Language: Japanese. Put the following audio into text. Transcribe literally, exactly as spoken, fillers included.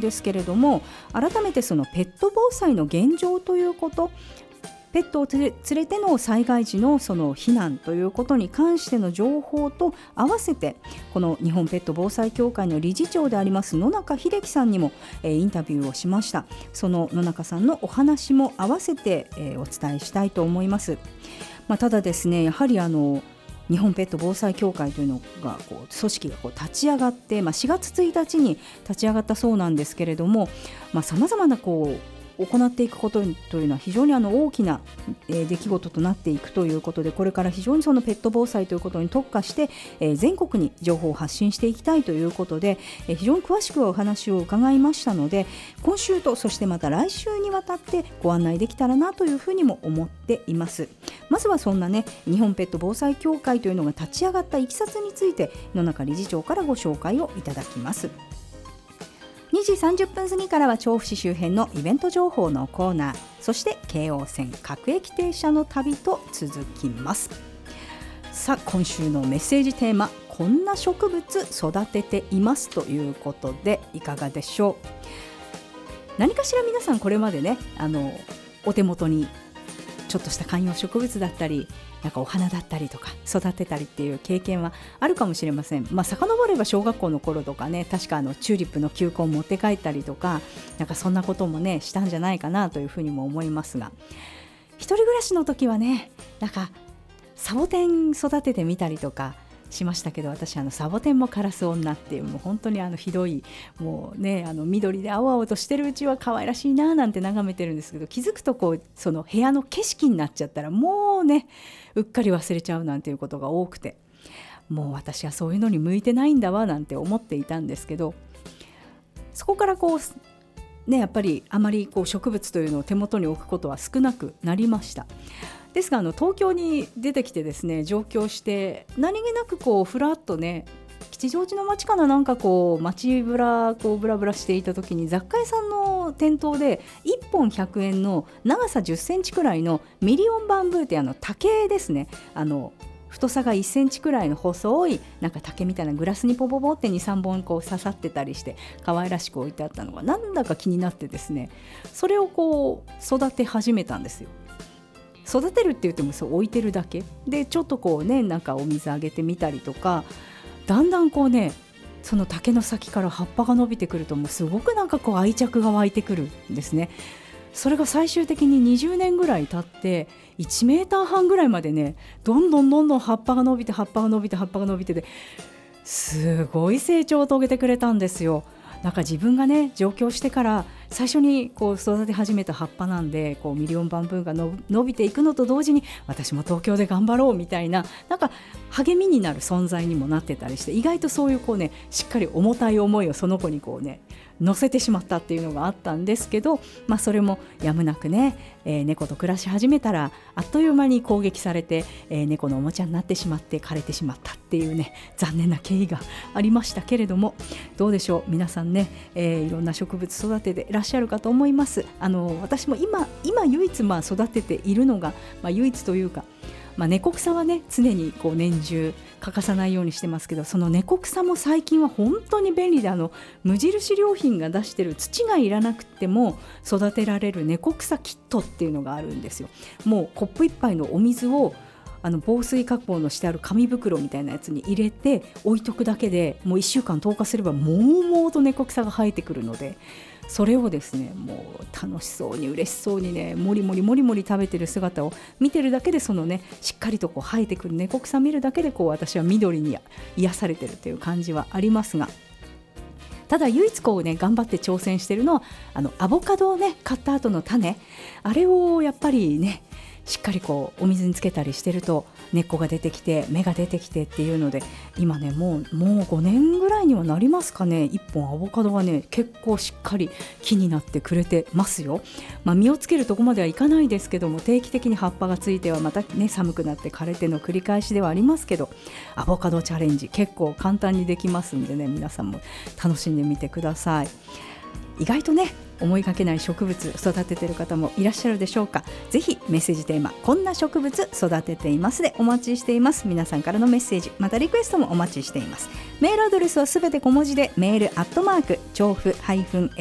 ですけれども、改めてそのペット防災の現状ということ、ペットを連れての災害時のその避難ということに関しての情報と合わせて、この日本ペット防災協会の理事長であります野中秀樹さんにも、えー、インタビューをしました。その野中さんのお話も合わせて、えー、お伝えしたいと思います。まあ、ただですね、やはりあの日本ペット防災協会というのがこう組織がこう立ち上がって、まあ、しがつついたちに立ち上がったそうなんですけれども、さまざ、まなこう行っていくことというのは非常にあの大きな、えー、出来事となっていくということで、これから非常にそのペット防災ということに特化して、えー、全国に情報を発信していきたいということで、えー、非常に詳しくお話を伺いましたので、今週とそしてまた来週にわたってご案内できたらなというふうにも思っています。まずはそんなね、日本ペット防災協会というのが立ち上がったいきさつについて野中理事長からご紹介をいただきます。にじさんじゅっぷん過ぎからは調布市周辺のイベント情報のコーナー、そして京王線各駅停車の旅と続きます。さあ、今週のメッセージテーマ、こんな植物育てていますということでいかがでしょう。何かしら皆さんこれまでね、あのお手元にちょっとした観葉植物だったり、なんかお花だったりとか育てたりっていう経験はあるかもしれません。まあ、遡れば小学校の頃とかね、確かあのチューリップの球根を持って帰ったりとか、なんかそんなこともねしたんじゃないかなというふうにも思いますが、一人暮らしの時はね、なんかサボテン育ててみたりとかしましたけど、私あのサボテンもカラス女っていう、もう本当にあのひどい、もうね、あの緑で青々としてるうちは可愛らしいななんて眺めてるんですけど、気づくとこうその部屋の景色になっちゃったらもうね、うっかり忘れちゃうなんていうことが多くて、もう私はそういうのに向いてないんだわなんて思っていたんですけど、そこからこうね、やっぱりあまりこう植物というのを手元に置くことは少なくなりました。ですがあの東京に出てきてですね、上京して何気なくこうふらっとね、吉祥寺の街かな、なんかこう街ぶらこうブラブラしていた時に、雑貨屋さんの店頭でいっぽんひゃくえんの長さじゅっセンチくらいのミリオンバンブーってあの竹ですね、あの太さがいっセンチくらいの細いなんか竹みたいなグラスにポポポって にさんぼんこう刺さってたりして可愛らしく置いてあったのがなんだか気になってですね、それをこう育て始めたんですよ。育てるって言ってもそう置いてるだけで、ちょっとこうね、なんかお水あげてみたりとか、だんだんこうね、その竹の先から葉っぱが伸びてくると、もうすごくなんかこう愛着が湧いてくるんですね。それが最終的ににじゅうねんぐらい経っていちメーターはんぐらいまでね、どんどんどんどん葉っぱが伸びて葉っぱが伸びて葉っぱが伸びてで、すごい成長を遂げてくれたんですよ。なんか自分がね上京してから最初にこう育て始めた葉っぱなんで、こうミリオンバンブーがの伸びていくのと同時に、私も東京で頑張ろうみたいな、なんか励みになる存在にもなってたりして、意外とそういうこうね、しっかり重たい思いをその子にこうね乗せてしまったっていうのがあったんですけど、まあ、それもやむなくね、えー、猫と暮らし始めたらあっという間に攻撃されて、えー、猫のおもちゃになってしまって枯れてしまったっていうね、残念な経緯がありましたけれども、どうでしょう皆さんね、えー、いろんな植物育てていらっしゃるかと思います。あの私も今今唯一まあ育てているのが、まあ、唯一というか、まあ、猫草はね常にこう年中欠かさないようにしてますけど、その猫草も最近は本当に便利で、あの無印良品が出してる土がいらなくても育てられる猫草キットっていうのがあるんですよ。もうコップ一杯のお水をあの防水加工のしてある紙袋みたいなやつに入れて置いとくだけで、もういっしゅうかんとおかすればもうもうと猫草が生えてくるので、それをですねもう楽しそうに嬉しそうにね、もりもりもりもり食べてる姿を見てるだけで、そのねしっかりとこう生えてくる猫草見るだけでこう私は緑に癒されてるという感じはありますが、ただ唯一こうね頑張って挑戦してるのは、あのアボカドをね買った後の種、あれをやっぱりねしっかりこうお水につけたりしてると根っこが出てきて芽が出てきてっていうので、今ねもうもうごねんぐらいにはなりますかね、いっぽんアボカドがね結構しっかり木になってくれてますよ。まあ、実をつけるとこまではいかないですけども、定期的に葉っぱがついてはまたね寒くなって枯れての繰り返しではありますけど、アボカドチャレンジ結構簡単にできますんでね、皆さんも楽しんでみてください。意外とね思いがけない植物育てている方もいらっしゃるでしょうか。ぜひメッセージテーマこんな植物育てていますでお待ちしています。皆さんからのメッセージまたリクエストもお待ちしています。メールアドレスはすべて小文字でメールアットマーク調布